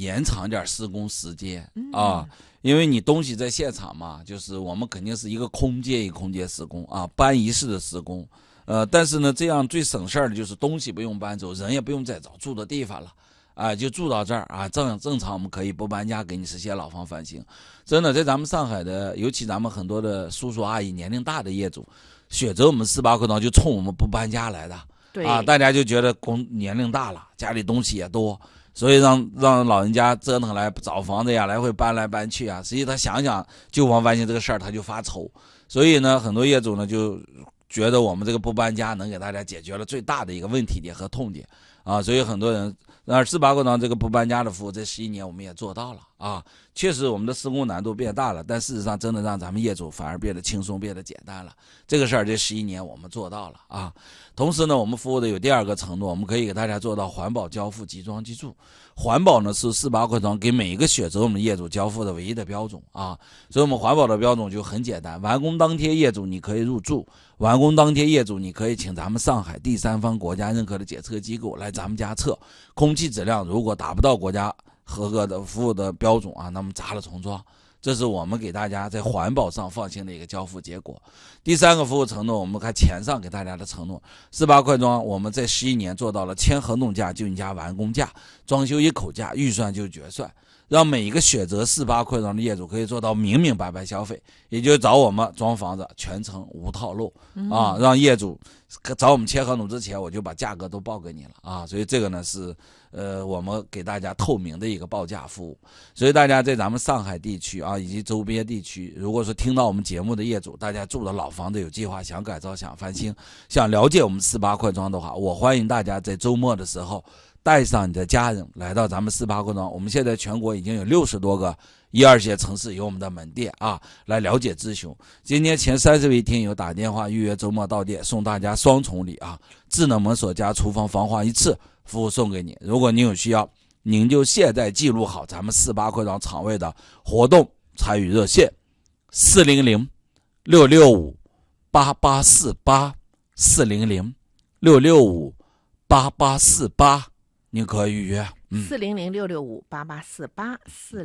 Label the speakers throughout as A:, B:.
A: 延长点施工时间啊，因为你东西在现场嘛，就是我们肯定是一个空间一个空间施工啊，搬移式的施工。但是呢，这样最省事儿的就是东西不用搬走，人也不用再找住的地方了，啊，就住到这儿啊，正常我们可以不搬家给你实现老房翻新。真的，在咱们上海的，尤其咱们很多的叔叔阿姨年龄大的业主，选择我们48课堂就冲我们不搬家来的。
B: 对
A: 啊，大家就觉得年龄大了，家里东西也多，所以让老人家折腾来找房子呀，来回搬来搬去啊。实际他想想旧房翻新这个事儿，他就发愁。所以呢，很多业主呢就觉得我们这个不搬家能给大家解决了最大的一个问题点和痛点啊，所以很多人48课堂这个不搬家的服务，这11年我们也做到了啊。确实我们的施工难度变大了，但事实上真的让咱们业主反而变得轻松，变得简单了。这个事儿这11年我们做到了啊。同时呢，我们服务的有第二个承诺，我们可以给大家做到环保交付即装即住。环保呢是48课堂给每一个选择我们业主交付的唯一的标准啊。所以我们环保的标准就很简单，完工当天业主你可以入住，完工当天业主你可以请咱们上海第三方国家认可的检测机构来咱们家测空气质量，如果达不到国家合格的服务的标准啊，那么砸了重装。这是我们给大家在环保上放心的一个交付结果。第三个服务承诺，我们看钱上给大家的承诺，48快装我们在11年做到了签合同价就你家完工价，装修一口价，预算就决算，让每一个选择48快装的业主可以做到明明白白消费，也就是找我们装房子全程无套路啊，让业主找我们签合同之前我就把价格都报给你了啊。所以这个呢是我们给大家透明的一个报价服务。所以大家在咱们上海地区啊以及周边地区，如果说听到我们节目的业主，大家住的老房子有计划想改造想翻新，想了解我们48快装的话，我欢迎大家在周末的时候带上你的家人来到咱们48快装。我们现在全国已经有60多个1、2线城市有我们的门店啊，来了解咨询。今天前30位听友打电话预约周末到店，送大家双重礼啊，智能门锁加厨房防滑一次服务送给你。如果您有需要，您就现在记录好咱们48快装场位的活动参与热线400-665-8848 400-665-8848，您可以预约。
B: 400-665-8848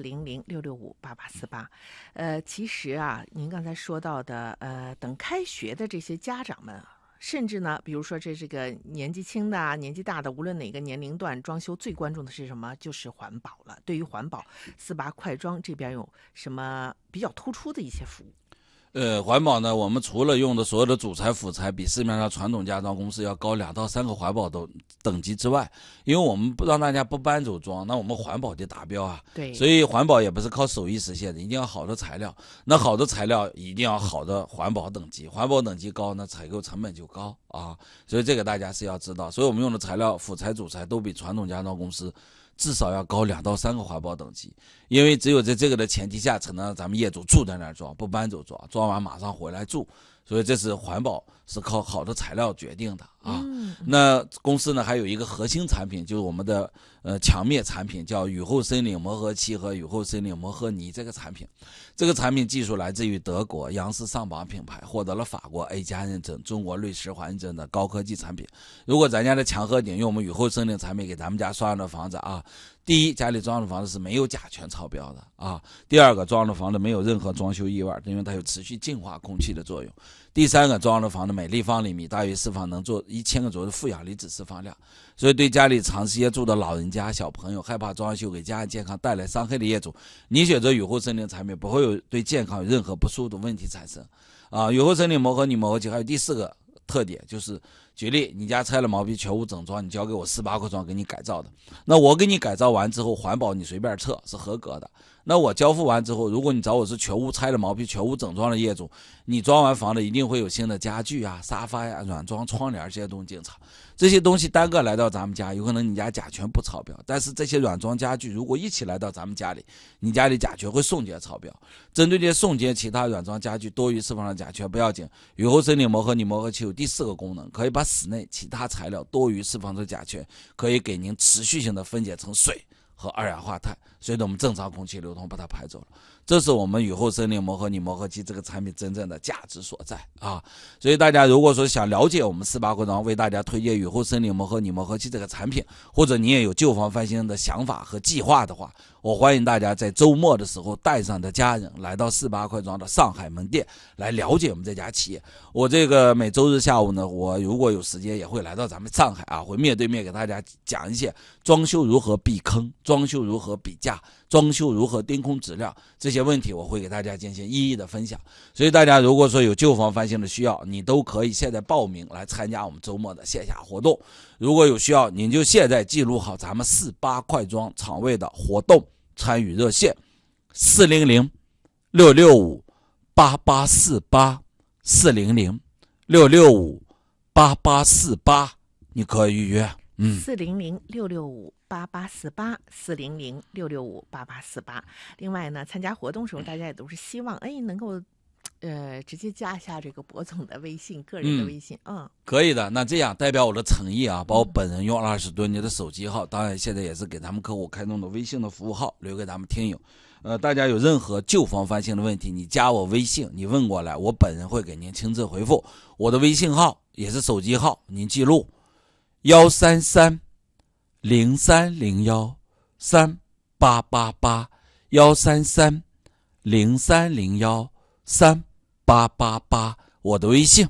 B: 400-665-8848。其实啊，您刚才说到的等开学的这些家长们，甚至呢，比如说这个年纪轻的年纪大的，无论哪个年龄段，装修最关注的是什么？就是环保了。对于环保，48快装这边有什么比较突出的一些服务？
A: 环保呢，我们除了用的所有的主材辅材比市面上传统家装公司要高2到3个环保等级之外，因为我们不让大家不搬走装，那我们环保得达标啊。
B: 对，
A: 所以环保也不是靠手艺实现的，一定要好的材料。那好的材料一定要好的环保等级，环保等级高，那采购成本就高啊。所以这个大家是要知道。所以我们用的材料辅材主材都比传统家装公司至少要高2到3个环保等级，因为只有在这个的前提下，才能让咱们业主住在那儿装，不搬走装，装完马上回来住。所以这是环保是靠好的材料决定的啊。那公司呢还有一个核心产品，就是我们的墙面产品，叫雨后森林磨合漆和雨后森林磨合泥这个产品。这个产品技术来自于德国杨氏上榜品牌，获得了法国 A 加认证、中国瑞石环认证的高科技产品。如果咱家的墙和顶用我们雨后森林产品给咱们家刷上的房子啊，第一，家里装的房子是没有甲醛超标的啊；第二个，装的房子没有任何装修意外，因为它有持续净化空气的作用；第三个，装的房子每立方厘米大约释放能做1000个左右的负氧离子释放量。所以对家里长时间住的老人家、小朋友，害怕装修给家人健康带来伤害的业主，你选择雨后森林产品不会有对健康有任何不舒服的问题产生啊。雨后森林磨合泥磨合漆还有第4个特点，就是举例，你家拆了毛坯全屋整装，你交给我48快装给你改造的，那我给你改造完之后，环保你随便测是合格的。那我交付完之后，如果你找我是全屋拆了毛坯全屋整装的业主，你装完房子一定会有新的家具啊、沙发呀、软装、窗帘这些东西进场。这些东西单个来到咱们家，有可能你家甲醛不超标，但是这些软装家具如果一起来到咱们家里，你家里甲醛会瞬间超标。针对这些瞬间其他软装家具多余释放的甲醛不要紧，雨后森林磨合泥磨合漆有第4个功能，可以把室内其他材料多余释放的甲醛可以给您持续性的分解成水和二氧化碳，随着我们正常空气流通把它排走了。这是我们雨后森林磨合泥磨合机这个产品真正的价值所在啊！所以大家如果说想了解我们488扩张为大家推荐雨后森林磨合泥磨合机这个产品，或者你也有旧房翻新的想法和计划的话，我欢迎大家在周末的时候带上的家人来到488扩张的上海门店来了解我们这家企业。我这个每周日下午呢，我如果有时间也会来到咱们上海啊，会面对面给大家讲一些装修如何避坑，装修如何比价，装修如何盯空质量，这些问题我会给大家进行一一的分享。所以大家如果说有旧房翻新的需要，你都可以现在报名来参加我们周末的线下活动。如果有需要，您就现在记录好咱们488快装场位的活动参与热线400-665-8848，400-665-8848，你可以预约。
B: 400-665-8848，400-665-8848。另外呢，参加活动的时候，大家也都是希望能够直接加一下这个博总的微信，个人的微信。
A: 可以的。那这样代表我的诚意啊，把我本人用20多年的手机号，当然现在也是给咱们客户开通的微信的服务号，留给咱们听友。大家有任何旧房翻新的问题，你加我微信，你问过来，我本人会给您亲自回复。我的微信号也是手机号，您记录133-0301-3888，133-0301-3888，我的微信。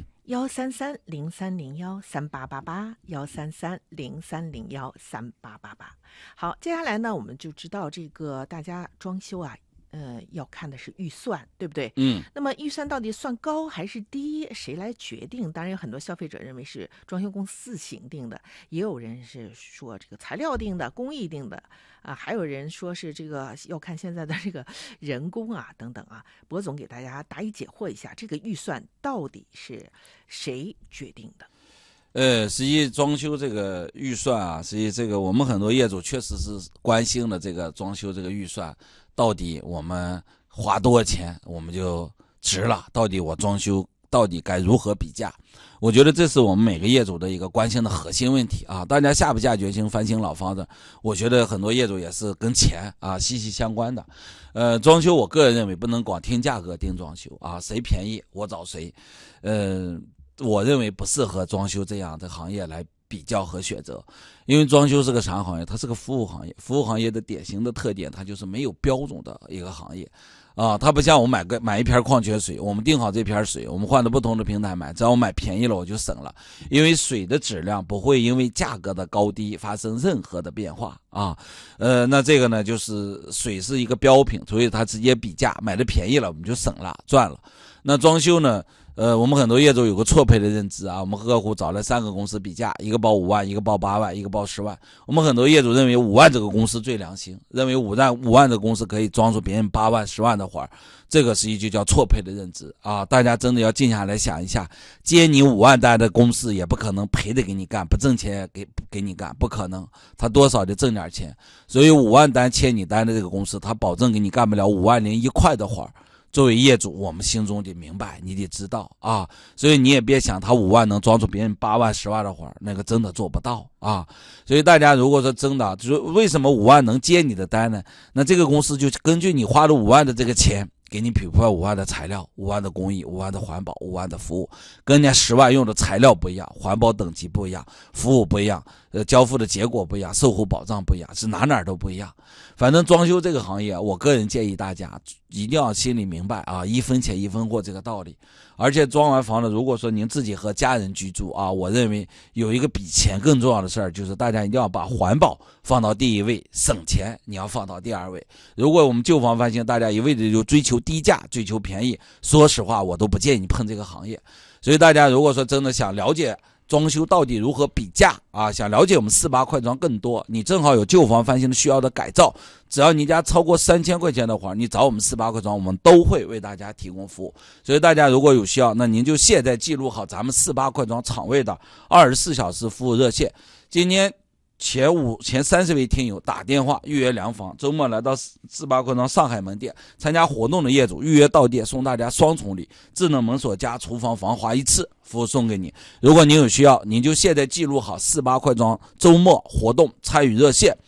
B: 133-0301-3888，133-0301-3888。好，接下来呢，我们就知道这个大家装修啊，要看的是预算，对不对？那么预算到底算高还是低，谁来决定？当然有很多消费者认为是装修公司自行定的，也有人是说这个材料定的、工艺定的啊，还有人说是这个要看现在的这个人工啊等等啊。博总给大家答疑解惑一下，这个预算到底是谁决定的？
A: 实际装修这个预算啊，实际这个我们很多业主确实是关心的，这个装修这个预算到底我们花多少钱我们就值了，到底我装修到底该如何比价。我觉得这是我们每个业主的一个关心的核心问题啊！大家下不下决心翻新老房子，我觉得很多业主也是跟钱啊息息相关的。装修我个人认为不能光听价格定装修啊，谁便宜我找谁。我认为不适合装修这样的行业来比较和选择，因为装修是个啥行业？它是个服务行业。服务行业的典型的特点，它就是没有标准的一个行业啊。它不像我买一瓶矿泉水，我们定好这瓶水，我们换到不同的平台买，只要我买便宜了我就省了，因为水的质量不会因为价格的高低发生任何的变化啊。那这个呢，就是水是一个标品，所以它直接比价，买的便宜了我们就省了赚了。那装修呢？我们很多业主有个错配的认知啊，我们客户找了3个公司比价，一个报5万，一个报8万，一个报10万。我们很多业主认为5万这个公司最良心，认为5万这个公司可以装出别人8万、10万的活儿，这个实际就叫错配的认知啊！大家真的要静下来想一下，接你5万单的公司也不可能赔的给你干，不挣钱给你干，不可能，他多少得挣点钱。所以5万单签你单的这个公司，他保证给你干不了5万零1块的活儿。作为业主，我们心中得明白，你得知道啊，所以你也别想他5万能装出别人8万、10万的活儿，那个真的做不到啊。所以大家如果说真的，就是为什么5万能接你的单呢？那这个公司就根据你花了5万的这个钱，给你匹配5万的材料、5万的工艺、5万的环保、5万的服务，跟人家10万用的材料不一样，环保等级不一样，服务不一样，交付的结果不一样，售后保障不一样，是哪都不一样。反正装修这个行业，我个人建议大家一定要心里明白啊，一分钱一分货这个道理。而且装完房子，如果说您自己和家人居住啊，我认为有一个比钱更重要的事儿，就是大家一定要把环保放到第一位，省钱你要放到第2位。如果我们旧房翻新，大家一味的就追求低价、追求便宜，说实话，我都不建议你碰这个行业。所以大家如果说真的想了解装修到底如何比价啊，想了解我们488快装更多，你正好有旧房翻新的需要的改造，只要你家超过3000块钱的话，你找我们488快装，我们都会为大家提供服务。所以大家如果有需要，那您就现在记录好咱们488快装场位的24小时服务热线。今天前30位听友打电话预约2房，周末来到488快装上海门店参加活动的业主预约到店，送大家双重礼，智能门锁加厨房防滑1次服务送给你。如果您有需要，您就现在记录好488快装周末活动参与热线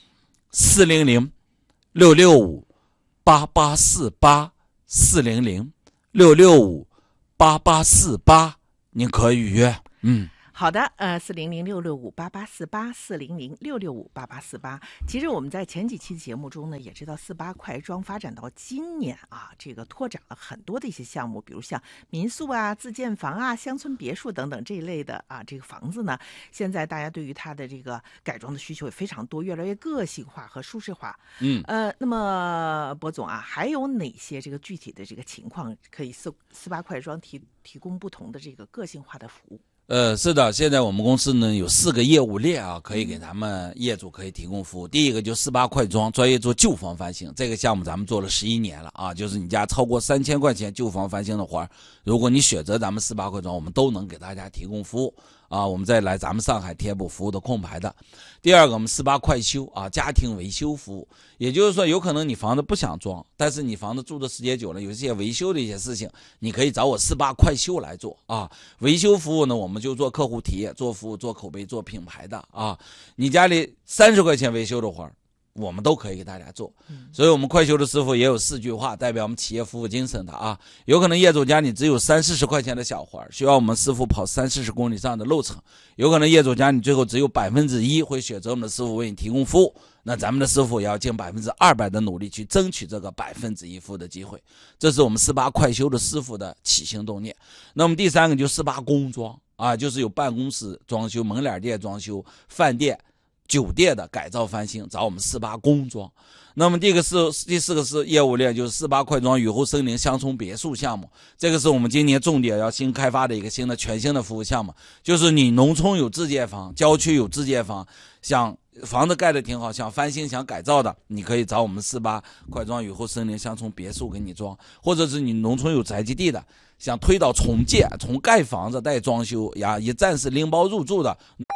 A: 400-665-8848，400-665-8848，您可以预约。
B: 好的，400-665-8848，400-665-8848。其实我们在前几期节目中呢，也知道48快装发展到今年啊，这个拓展了很多的一些项目，比如像民宿啊、自建房啊、乡村别墅等等这一类的啊，这个房子呢，现在大家对于它的这个改装的需求也非常多，越来越个性化和舒适化。那么博总啊，还有哪些这个具体的这个情况可以48快装提供不同的这个个性化的服务？
A: 是的，现在我们公司呢有4个业务链啊，可以给咱们业主可以提供服务。第一个就48快装，专业做旧房翻新，这个项目咱们做了11年了啊，就是你家超过3000块钱旧房翻新的活，如果你选择咱们48快装，我们都能给大家提供服务啊。我们再来咱们上海贴补服务的空牌的。第二个，我们48快修啊，家庭维修服务，也就是说有可能你房子不想装，但是你房子住的时间久了，有一些维修的一些事情，你可以找我48快修来做啊。维修服务呢，我们就做客户体验、做服务、做口碑、做品牌的啊。你家里30块钱维修的活儿，我们都可以给大家做。所以我们快修的师傅也有4句话，代表我们企业服务精神的啊。有可能业主家你只有30-40块钱的小活儿，需要我们师傅跑30-40公里上的路程，有可能业主家你最后只有1%会选择我们的师傅为你提供服务，那咱们的师傅也要尽200%的努力去争取这个1%服务的机会。这是我们48快修的师傅的起心动念。那么第三个就48工装啊，就是有办公室装修、门脸店装修、饭店、酒店的改造翻新，找我们48工装。那么第4个是业务链，就是48快装雨后森林乡村别墅项目，这个是我们今年重点要新开发的一个全新的服务项目，就是你农村有自建房，郊区有自建房，想房子盖得挺好，想翻新想改造的，你可以找我们48快装雨后森林乡村别墅给你装，或者是你农村有宅基地的，想推倒重建，从盖房子带装修呀，一站式拎包入住的。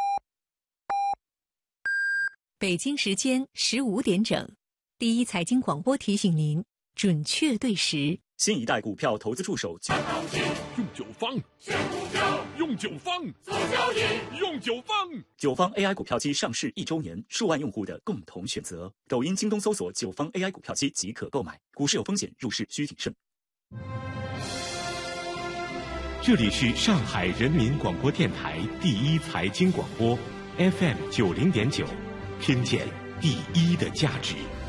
C: 北京时间15点整，第一财经广播提醒您，准确对时。
D: 新一代股票投资助手，
E: 用九方选股票，用九方做交易，用九方。
D: 九方 AI 股票机上市1周年，数万用户的共同选择。抖音、京东搜索九方 AI 股票机即可购买。股市有风险，入市需谨慎。
F: 这里是上海人民广播电台第一财经广播 FM 90.9， 听见第一的价值。